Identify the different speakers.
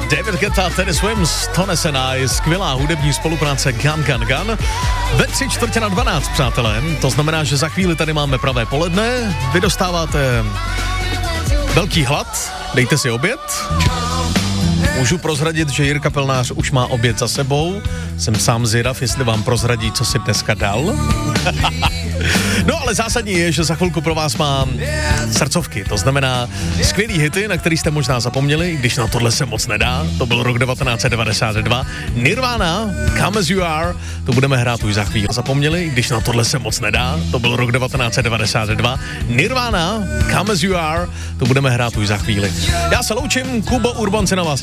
Speaker 1: David Guetta, Teddy Swims, Tony Senai, skvělá hudební spolupráce Gun Gun Gun. Ve 11:45, přátelé, to znamená, že za chvíli tady máme pravé poledne, vy dostáváte velký hlad, dejte si oběd. Můžu prozradit, že Jirka Pelnář už má oběd za sebou. Jsem sám zvědav, jestli vám prozradí, co si dneska dal. No ale zásadní je, že za chvilku pro vás mám srdcovky. To znamená skvělý hity, na který jste možná zapomněli, když na tohle se moc nedá. To byl rok 1992. Nirvana, Come As You Are, to budeme hrát už za chvíli. Zapomněli, když na tohle se moc nedá. To byl rok 1992. Nirvana, Come As You Are, to budeme hrát už za chvíli. Já se loučím, Kubo Urban se na vás